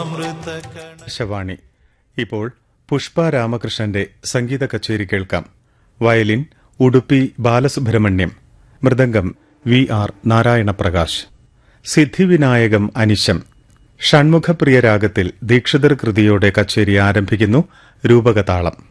ശവാണി. ഇപ്പോൾ പുഷ്പ രാമകൃഷ്ണന്റെ സംഗീത കച്ചേരി കേൾക്കാം. Violin Udupi Balasubrahmanyam, mridangam VR Narayanaprakash. സിദ്ധിവിനായകം അനിശം. ഷൺമുഖപ്രിയ രാഗത്തിൽ ദീക്ഷിതർ കൃതിയോടെ കച്ചേരി ആരംഭിക്കുന്നു. രൂപകതാളം.